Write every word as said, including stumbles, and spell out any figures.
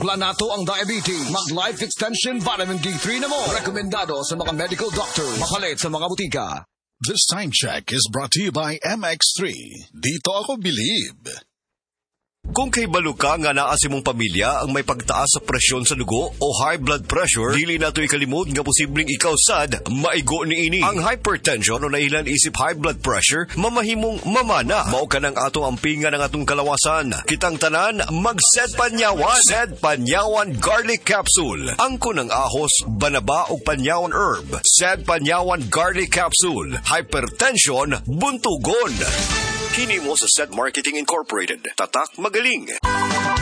Planato ang diabetes. Mag-Life Extension Vitamin D three na mo. Rekomendado sa mga medical doctors. Makalit sa mga butika. This time check is brought to you by M X three. Dito ako believe. Kung kay baluka nga naa si mong pamilya ang may pagtaas sa presyon sa dugo o high blood pressure, dili na ito ikalimod nga posibleng ikaw sad maigo ni ini. Ang hypertension o nailan isip high blood pressure, mamahimong mamana. Mao ka ng atong ampingan ng atong kalawasan. Kitang tanan, mag-Sed Panyawan. Sed Panyawan Garlic Capsule. Angko ng ahos, banaba o panyawan herb. Sed Panyawan Garlic Capsule. Hypertension, buntugon. Kini mo sa Sed Marketing Incorporated. Tatak magaling.